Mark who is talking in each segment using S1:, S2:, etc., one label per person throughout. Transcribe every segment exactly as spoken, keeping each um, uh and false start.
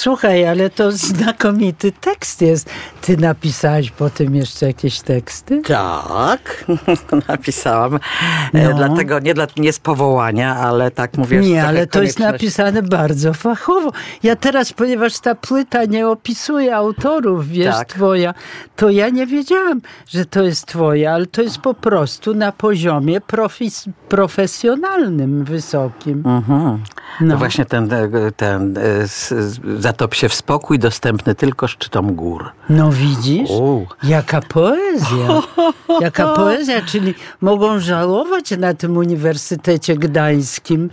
S1: Słuchaj, ale to znakomity tekst jest. Ty napisałeś potem jeszcze jakieś teksty?
S2: Tak, napisałam.
S1: No.
S2: Dlatego nie, dla, nie z powołania, ale tak mówię.
S1: Nie, ale to jest napisane bardzo fachowo. Ja teraz, ponieważ ta płyta nie opisuje autorów, wiesz,
S2: tak.
S1: twoja, to ja nie wiedziałam, że to jest twoja, ale to jest po prostu na poziomie profes- profesjonalnym, wysokim.
S2: Mhm.
S1: No.
S2: To właśnie ten, ten Zatop się w spokój, dostępny tylko szczytom gór.
S1: No widzisz?
S2: U.
S1: Jaka poezja. Jaka poezja, czyli mogą żałować na tym Uniwersytecie Gdańskim,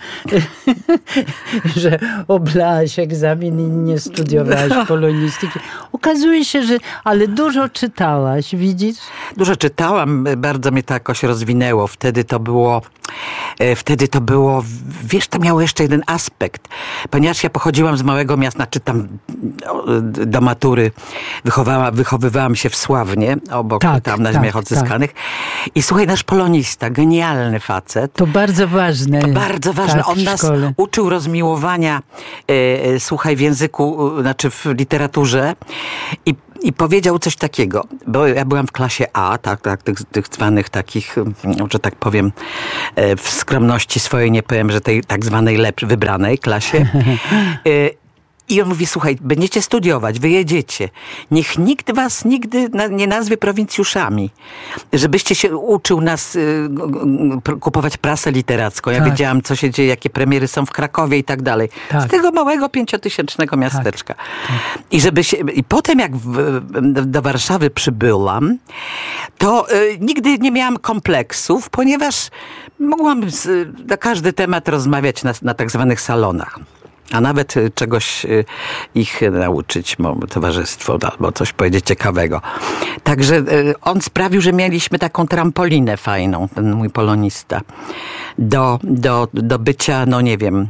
S1: że oblałaś egzamin i nie studiowałaś polonistyki. Okazuje się, że ale dużo czytałaś, widzisz?
S2: Dużo czytałam, bardzo mnie to jakoś rozwinęło. Wtedy to było, wtedy to było, wiesz, to miało jeszcze jeden aspekt. Ponieważ ja pochodziłam z małego miasta, znaczy tam do matury wychowała, wychowywałam się w Sławnie, obok
S1: tak,
S2: tam na
S1: tak,
S2: Ziemiach Odzyskanych. Tak. I słuchaj, nasz polonista, genialny facet.
S1: To bardzo ważne.
S2: Bardzo ważne.
S1: Tak,
S2: On nas
S1: szkole.
S2: uczył rozmiłowania, e, słuchaj, w języku, znaczy w literaturze i I powiedział coś takiego, bo ja byłam w klasie A, tak, tak, tych, tych zwanych takich, że tak powiem, w skromności swojej nie powiem, że tej tak zwanej lepszej, wybranej klasie. I on mówi, słuchaj, będziecie studiować, wyjedziecie. Niech nikt was nigdy na, nie nazwie prowincjuszami. Żebyście się uczył nas y, kupować prasę literacką. Ja tak. wiedziałam, co się dzieje, jakie premiery są w Krakowie i tak dalej. Tak. Z tego małego, pięciotysięcznego miasteczka. Tak. Tak. I, żeby się, I potem jak w, do Warszawy przybyłam, to y, nigdy nie miałam kompleksów, ponieważ mogłam z, na każdy temat rozmawiać na, na tak zwanych salonach. A nawet czegoś ich nauczyć, towarzystwo, albo coś powiedzieć ciekawego. Także on sprawił, że mieliśmy taką trampolinę fajną, ten mój polonista, do, do, do bycia, no nie wiem,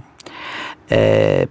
S2: e,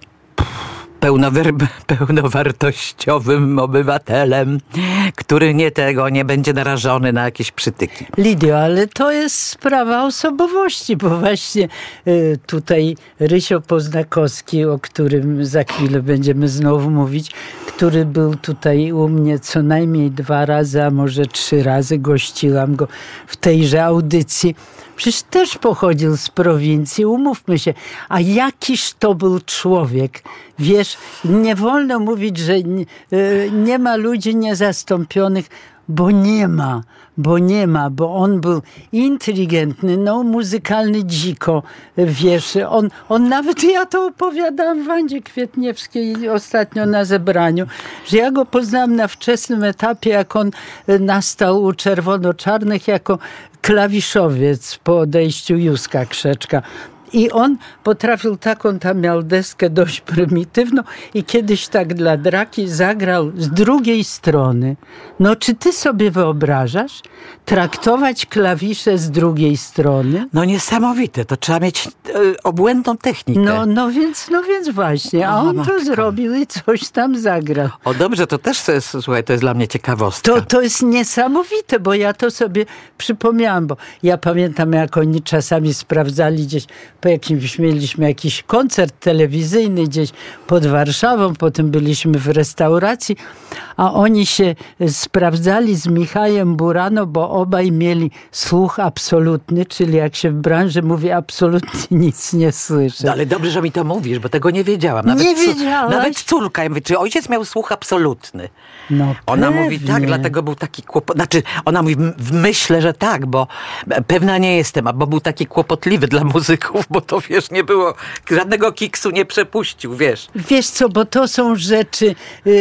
S2: Pełnower- pełnowartościowym obywatelem, który nie tego, nie będzie narażony na jakieś przytyki.
S1: Lidio, ale to jest sprawa osobowości, bo właśnie y, tutaj Rysio Poznakowski, o którym za chwilę będziemy znowu mówić, który był tutaj u mnie co najmniej dwa razy, a może trzy razy, gościłam go w tejże audycji. Przecież też pochodził z prowincji, umówmy się. A jakiż to był człowiek. Wiesz, nie wolno mówić, że nie, nie ma ludzi niezastąpionych, bo nie ma, bo nie ma, bo on był inteligentny, no muzykalny dziko, wiesz, on, on nawet, ja to opowiadałam Wandzie Kwietniewskiej ostatnio na zebraniu, że ja go poznałam na wczesnym etapie, jak on nastał u Czerwono-Czarnych jako klawiszowiec po odejściu Józka Krzeczka. I on potrafił taką, tam miał deskę dość prymitywną i kiedyś tak dla draki zagrał z drugiej strony. No czy ty sobie wyobrażasz traktować klawisze z drugiej strony?
S2: No niesamowite, to trzeba mieć e, obłędną technikę.
S1: No, no, więc, no więc właśnie, a on to zrobił i coś tam zagrał.
S2: O dobrze, to też to jest, słuchaj, to jest dla mnie ciekawostka.
S1: To, to jest niesamowite, bo ja to sobie przypomniałam, bo ja pamiętam, jak oni czasami sprawdzali gdzieś, po jakimś mieliśmy jakiś koncert telewizyjny gdzieś pod Warszawą, potem byliśmy w restauracji, a oni się sprawdzali z Michałem Burano, bo obaj mieli słuch absolutny, czyli jak się w branży mówi, absolutnie nic nie słyszę.
S2: No ale dobrze, że mi to mówisz, bo tego nie wiedziałam. Nawet
S1: nie wiedziałaś?
S2: Nawet córka, ja mówię, czy ojciec miał słuch absolutny?
S1: No
S2: ona
S1: pewnie.
S2: mówi tak, dlatego był taki kłopot. Znaczy, ona mówi, myślę, że tak, bo pewna nie jestem, bo był taki kłopotliwy dla muzyków, bo to wiesz, nie było, żadnego kiksu nie przepuścił, wiesz.
S1: Wiesz co, bo to są rzeczy,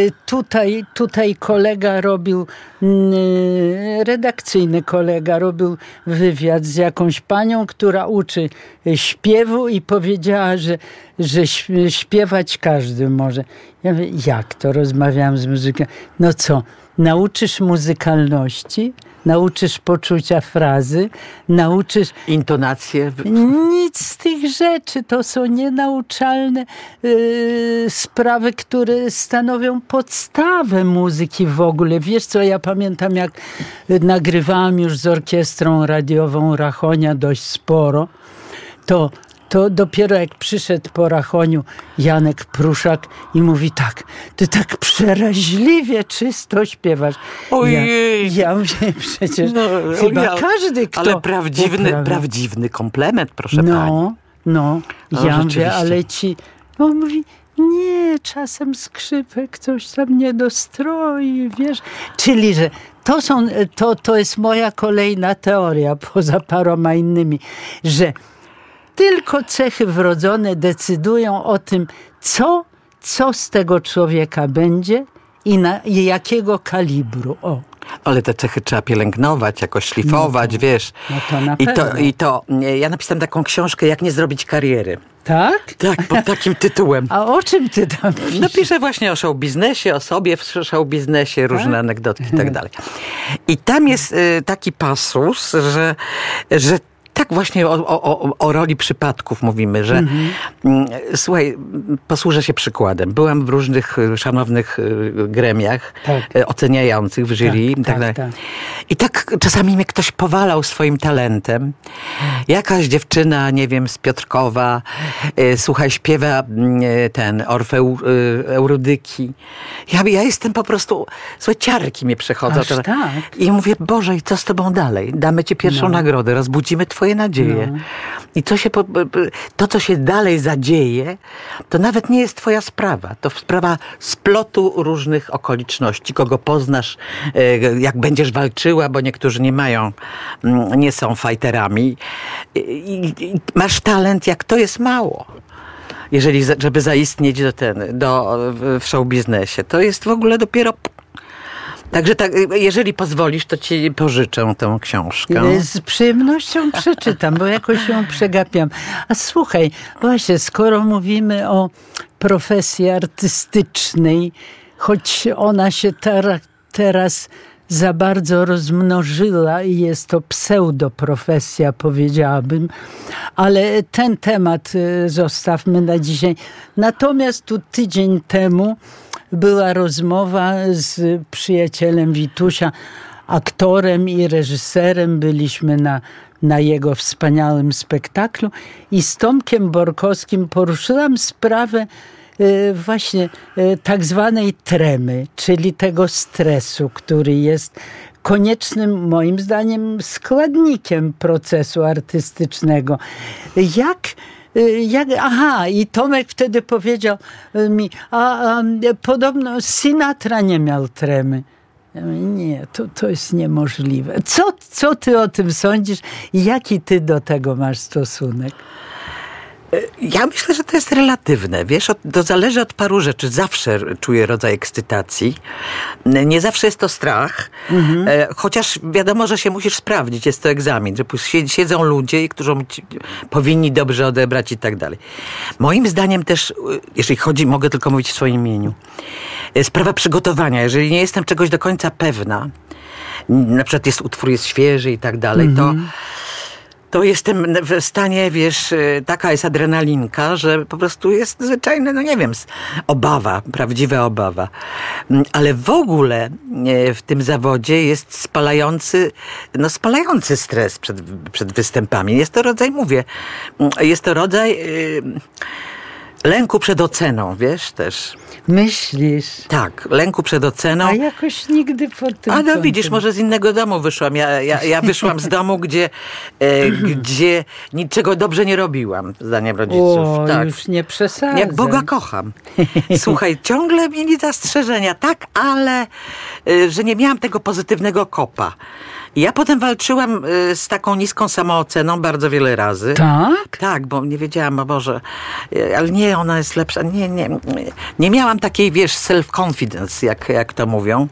S1: tutaj, tutaj kolega robił, redakcyjny kolega robił wywiad z jakąś panią, która uczy śpiewu i powiedziała, że, że śpiewać każdy może. Ja mówię, jak to? Rozmawiałam z muzykiem. No co, nauczysz muzykalności? Nauczysz poczucia frazy, nauczysz...
S2: Intonację.
S1: Nic z tych rzeczy. To są nienauczalne yy, sprawy, które stanowią podstawę muzyki w ogóle. Wiesz co, ja pamiętam, jak nagrywałam już z orkiestrą radiową Rachonia dość sporo, to to dopiero jak przyszedł po Rachoniu Janek Pruszak i mówi tak, ty tak przeraźliwie czysto śpiewasz.
S2: Ojej.
S1: Ja, ja mówię, przecież no, chyba ja, każdy, kto...
S2: Ale prawdziwny, prawdziwny komplement, proszę
S1: no,
S2: pani.
S1: No, no. Ja mówię, ale ci... On mówi, nie, czasem skrzypek coś tam nie dostroi, wiesz. Czyli, że to, są, to, to jest moja kolejna teoria, poza paroma innymi, że tylko cechy wrodzone decydują o tym, co, co z tego człowieka będzie i, na, i jakiego kalibru. O.
S2: Ale te cechy trzeba pielęgnować, jakoś szlifować,
S1: no to,
S2: wiesz.
S1: No to na
S2: I
S1: pewno.
S2: to, I to, ja napisałam taką książkę, jak nie zrobić kariery.
S1: Tak?
S2: Tak, pod takim tytułem.
S1: A o czym ty tam piszesz?
S2: No piszę właśnie o show biznesie, o sobie w show biznesie, różne tak? anegdotki i tak dalej. I tam jest y, taki pasus, że, że tak właśnie o, o, o roli przypadków mówimy, że mhm. słuchaj, posłużę się przykładem. Byłam w różnych szanownych gremiach tak. oceniających w jury tak, i tak dalej. Tak, tak. I tak czasami mnie ktoś powalał swoim talentem. Jakaś dziewczyna, nie wiem, z Piotrkowa, słuchaj, śpiewa ten Orfeu Eurydyki. Ja, ja jestem po prostu, słuchaj, ciarki mnie przechodzą.
S1: Aż tak.
S2: I mówię, Boże, i co z tobą dalej? Damy ci pierwszą no. nagrodę, rozbudzimy twoje nadzieje. No. I co się, to, co się dalej zadzieje, to nawet nie jest twoja sprawa. To sprawa splotu różnych okoliczności. Kogo poznasz, jak będziesz walczyła, bo niektórzy nie mają, nie są fajterami. I, i masz talent, jak to jest mało. Jeżeli, żeby zaistnieć do ten, do, w show biznesie. To jest w ogóle dopiero... Także tak, jeżeli pozwolisz, to ci pożyczę tę książkę.
S1: Z przyjemnością przeczytam, bo jakoś ją przegapiam. A słuchaj, właśnie, skoro mówimy o profesji artystycznej, choć ona się ter- teraz za bardzo rozmnożyła i jest to pseudoprofesja, powiedziałabym, ale ten temat zostawmy na dzisiaj. Natomiast tu tydzień temu była rozmowa z przyjacielem Witusia, aktorem i reżyserem. Byliśmy na, na jego wspaniałym spektaklu i z Tomkiem Borkowskim poruszyłam sprawę y, właśnie y, tak zwanej tremy, czyli tego stresu, który jest koniecznym, moim zdaniem, składnikiem procesu artystycznego. Jak Jak, aha, i Tomek wtedy powiedział mi, a, a podobno Sinatra nie miał tremy. Ja mówię, nie, to, to jest niemożliwe. Co, co ty o tym sądzisz i jaki ty do tego masz stosunek?
S2: Ja myślę, że to jest relatywne. Wiesz, to zależy od paru rzeczy. Zawsze czuję rodzaj ekscytacji. Nie zawsze jest to strach. Mhm. Chociaż wiadomo, że się musisz sprawdzić. Jest to egzamin. Że siedzą ludzie, którzy powinni dobrze odebrać i tak dalej. Moim zdaniem też, jeżeli chodzi, mogę tylko mówić w swoim imieniu, sprawa przygotowania. Jeżeli nie jestem czegoś do końca pewna, na przykład jest utwór jest świeży i tak dalej, mhm. to to jestem w stanie, wiesz, taka jest adrenalinka, że po prostu jest zwyczajna, no nie wiem, obawa, prawdziwa obawa. Ale w ogóle w tym zawodzie jest spalający, no spalający stres przed, przed występami. Jest to rodzaj, mówię, jest to rodzaj yy, lęku przed oceną, wiesz, też.
S1: Myślisz?
S2: Tak, lęku przed oceną.
S1: A jakoś nigdy po tym...
S2: A no widzisz, może z innego domu wyszłam. Ja, ja, ja wyszłam z domu, gdzie, e, gdzie niczego dobrze nie robiłam, zdaniem rodziców.
S1: O,
S2: tak.
S1: już nie przesadzam.
S2: Jak Boga kocham. Słuchaj, ciągle mieli zastrzeżenia, tak, ale e, że nie miałam tego pozytywnego kopa. Ja potem walczyłam z taką niską samooceną bardzo wiele razy.
S1: Tak?
S2: Tak, bo nie wiedziałam, o Boże, ale nie, ona jest lepsza. Nie, nie, nie miałam takiej, wiesz, self-confidence, jak, jak to mówią.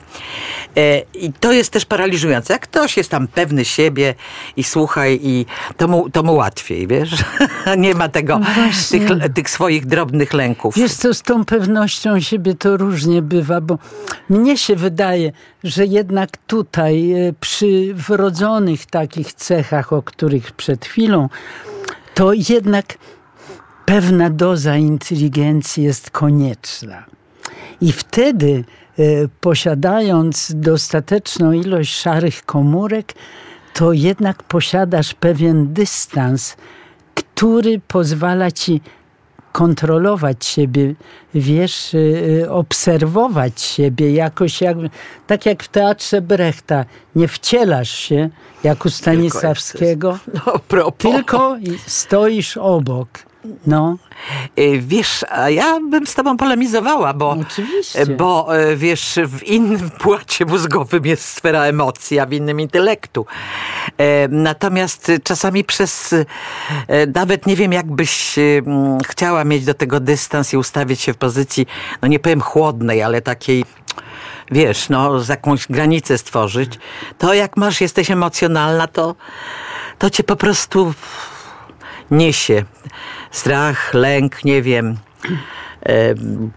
S2: I to jest też paraliżujące. Jak ktoś jest tam pewny siebie i słuchaj, i to mu, to mu łatwiej, wiesz? Nie ma tego, tych, tych swoich drobnych lęków.
S1: Wiesz co, z tą pewnością siebie to różnie bywa, bo mnie się wydaje, że jednak tutaj przy wrodzonych takich cechach, o których przed chwilą, to jednak pewna doza inteligencji jest konieczna. I wtedy, posiadając dostateczną ilość szarych komórek, to jednak posiadasz pewien dystans który pozwala ci kontrolować siebie, wiesz, obserwować siebie jakoś, jakby, tak jak w teatrze Brechta. Nie wcielasz się, jak u Stanisławskiego,
S2: no, propos.
S1: tylko stoisz obok. No.
S2: Wiesz, a ja bym z tobą polemizowała, bo,
S1: Oczywiście.
S2: bo wiesz, w innym płacie mózgowym jest sfera emocji, a w innym intelektu. Natomiast czasami przez, nawet nie wiem, jakbyś chciała mieć do tego dystans i ustawić się w pozycji, no nie powiem chłodnej, ale takiej, wiesz, no z jakąś granicę stworzyć, to jak masz, jesteś emocjonalna, to, to cię po prostu niesie. Strach, lęk, nie wiem, e,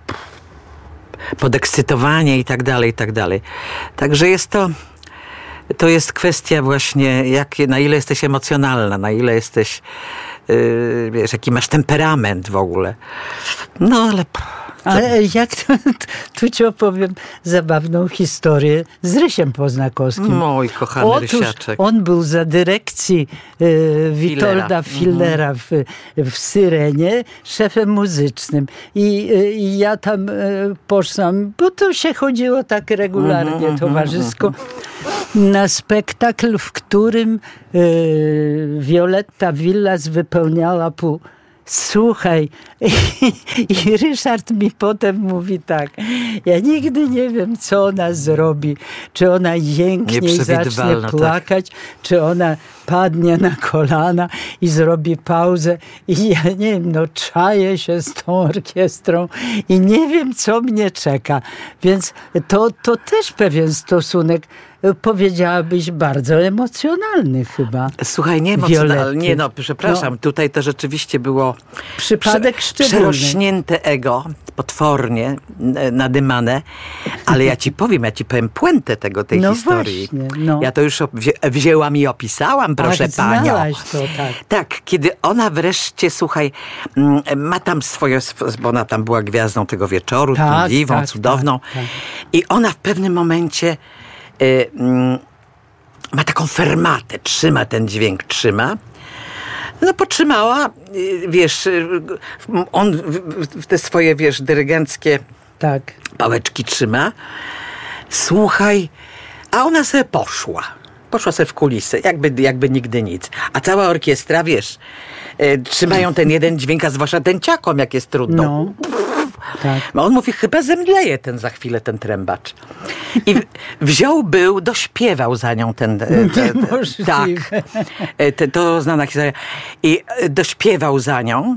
S2: podekscytowanie i tak dalej, i tak dalej. Także jest to, to jest kwestia właśnie, jak, na ile jesteś emocjonalna, na ile jesteś, yy, wiesz, jaki masz temperament w ogóle. No ale...
S1: Ale jak to, tu ci opowiem zabawną historię z Rysiem Poznakowskim.
S2: Mój kochany
S1: Otóż
S2: Rysiaczek.
S1: on był za dyrekcji e, Witolda Fillera w, w Syrenie szefem muzycznym. I, e, i ja tam e, poszłam, bo to się chodziło tak regularnie, mm-hmm, towarzysko, mm-hmm. na spektakl, w którym e, Violetta Villas wypełniała pół. Słuchaj, i Ryszard mi potem mówi tak, ja nigdy nie wiem, co ona zrobi, czy ona jęknie i zacznie plakać, tak. czy ona padnie na kolana i zrobi pauzę i ja nie wiem, no czaję się z tą orkiestrą i nie wiem, co mnie czeka. Więc to, to też pewien stosunek, powiedziałabyś, bardzo emocjonalny chyba.
S2: Słuchaj, nie emocjonalny, nie no, przepraszam, no. Tutaj to rzeczywiście było
S1: przypadek
S2: prze,
S1: szczególny.
S2: Przerośnięte ego, potwornie nadymane, ale ja ci powiem, ja ci powiem puentę tego, tej
S1: no
S2: historii.
S1: Właśnie, no.
S2: Ja to już wzię, wzięłam i opisałam, proszę
S1: Ach,
S2: panią.
S1: To, tak.
S2: tak, kiedy ona wreszcie, słuchaj, ma tam swoje, bo ona tam była gwiazdą tego wieczoru,
S1: tak,
S2: tęgliwą,
S1: tak,
S2: cudowną.
S1: Tak, tak.
S2: I ona w pewnym momencie y, mm, ma taką fermatę, trzyma ten dźwięk, trzyma. No potrzymała, wiesz, on w te swoje, wiesz, dyrygenckie
S1: tak.
S2: pałeczki trzyma. Słuchaj, a ona sobie poszła. Poszła sobie w kulisy, jakby, jakby nigdy nic. A cała orkiestra, wiesz, e, trzymają ten jeden dźwięk, a zwłaszcza ten ciakom, jak jest trudno.
S1: No. Tak.
S2: On mówi, chyba zemdleje ten za chwilę, ten trębacz. I wziął był, dośpiewał za nią ten... ten, ten tak, ten, to znana historia. I dośpiewał za nią.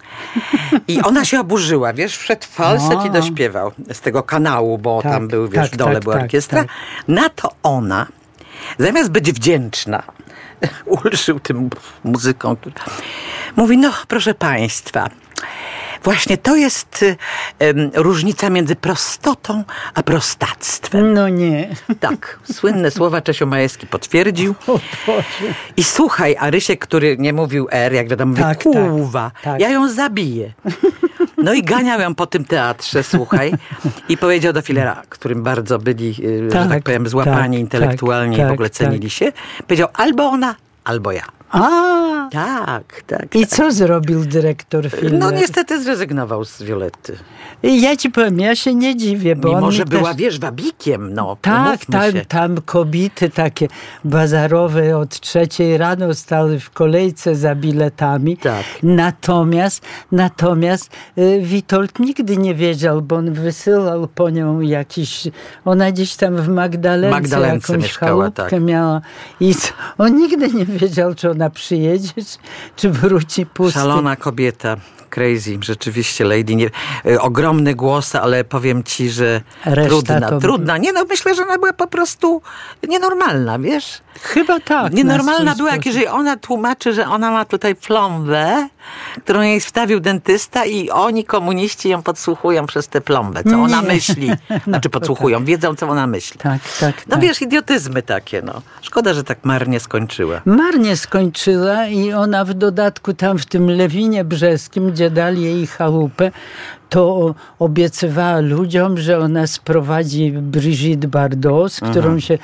S2: I ona się oburzyła, wiesz, wszedł falset o. i dośpiewał z tego kanału, bo tak, tam był, wiesz,
S1: tak,
S2: w dole
S1: tak,
S2: była
S1: tak,
S2: orkiestra. Tak. Na to ona, zamiast być wdzięczna, ulżył tym muzyką, mówi, no proszę państwa, właśnie to jest um, różnica między prostotą a prostactwem.
S1: No nie.
S2: Tak, słynne słowa Czesio Majewski potwierdził.
S1: O Boże.
S2: I słuchaj, a Rysiek, który nie mówił R, jak wiadomo, mówi,
S1: tak,
S2: kurwa,
S1: tak, tak.
S2: ja ją zabiję. No i ganiał ją po tym teatrze, słuchaj, i powiedział do Fillera, którym bardzo byli, tak, że tak powiem, złapani tak, intelektualnie tak, i w ogóle cenili tak. się, powiedział, albo ona, albo ja.
S1: A,
S2: tak, tak.
S1: I
S2: tak.
S1: co zrobił dyrektor Filler?
S2: No niestety zrezygnował z Violetty.
S1: Ja ci powiem, ja się nie dziwię, bo
S2: mimo,
S1: on
S2: że była,
S1: też...
S2: wiesz, wabikiem, no.
S1: Tak, tam,
S2: się.
S1: tam kobiety takie bazarowe od trzeciej rano stały w kolejce za biletami.
S2: Tak.
S1: Natomiast, natomiast y, Witold nigdy nie wiedział, bo on wysyłał po nią jakiś... Ona gdzieś tam w Magdalence,
S2: Magdalence
S1: jakąś
S2: mieszkała,
S1: chałupkę
S2: tak.
S1: miała. I on nigdy nie wiedział, czy ona przyjedzie, czy, czy wróci pusty.
S2: Szalona kobieta. Crazy, rzeczywiście Lady. Nie, y, ogromny głos, ale powiem ci, że
S1: Reszta
S2: trudna,
S1: to...
S2: trudna. Nie no, myślę, że ona była po prostu nienormalna, wiesz?
S1: Chyba tak.
S2: Nienormalna była, jak jeżeli ona tłumaczy, że ona ma tutaj plombę, którą jej wstawił dentysta i oni, komuniści, ją podsłuchują przez tę plombę. Co nie. ona myśli. Znaczy podsłuchują, tak. wiedzą, co ona myśli.
S1: Tak, tak.
S2: No
S1: tak.
S2: wiesz, idiotyzmy takie, no. Szkoda, że tak marnie skończyła.
S1: Marnie skończyła i ona w dodatku tam w tym Lewinie Brzeskim, gdzie dali jej chałupę, to obiecywała ludziom, że ona sprowadzi Brigitte Bardot, z którą mhm. się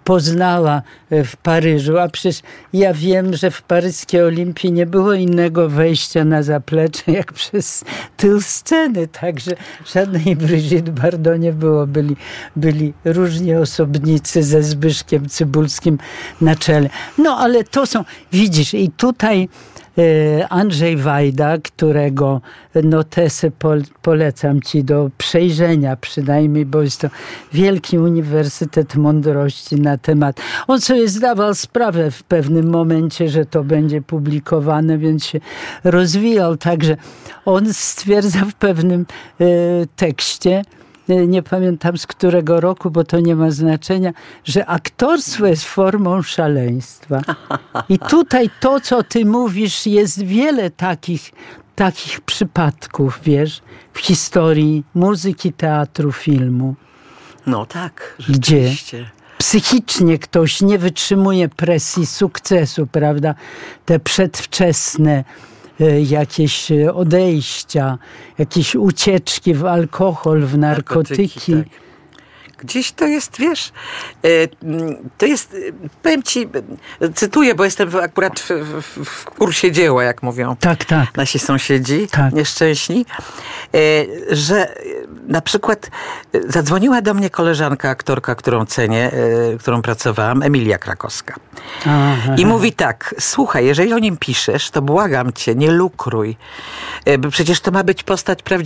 S1: poznała w Paryżu, a przecież ja wiem, że w paryskiej Olimpii nie było innego wejścia na zaplecze jak przez tył sceny, także żadnej Brigitte Bardot nie było. Byli, byli różni osobnicy ze Zbyszkiem Cybulskim na czele. No ale to są, widzisz, i tutaj Andrzej Wajda, którego notesy polecam ci do przejrzenia przynajmniej, bo jest to wielki uniwersytet mądrości na temat. On sobie zdawał sprawę w pewnym momencie, że to będzie publikowane, więc się rozwijał. Także on stwierdza w pewnym tekście, nie pamiętam z którego roku, bo to nie ma znaczenia, że aktorstwo jest formą szaleństwa. I tutaj to, co ty mówisz, jest wiele takich, takich przypadków, wiesz, w historii muzyki, teatru, filmu.
S2: No tak,
S1: rzeczywiście. Gdzie psychicznie ktoś nie wytrzymuje presji sukcesu, prawda? Te przedwczesne jakieś odejścia, jakieś ucieczki w alkohol, w narkotyki. narkotyki tak.
S2: Gdzieś to jest, wiesz, to jest, powiem ci, cytuję, bo jestem akurat w, w, w kursie dzieła, jak mówią
S1: tak, tak.
S2: nasi sąsiedzi, tak. nieszczęśni, że na przykład zadzwoniła do mnie koleżanka, aktorka, którą cenię, którą pracowałam, Emilia Krakowska. Aha. I mówi tak, słuchaj, jeżeli o nim piszesz, to błagam cię, nie lukruj, bo przecież to ma być postać prawdziwa.